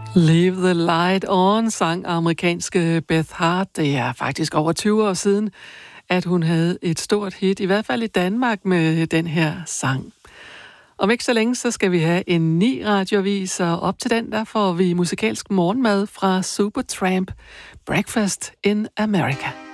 Leave the light on, sang amerikanske Beth Hart. Det er faktisk over 20 år siden, at hun havde et stort hit, i hvert fald i Danmark, med den her sang. Om ikke så længe, så skal vi have en ny radioavis, og op til den, der får vi musikalsk morgenmad fra Supertramp, Breakfast in America.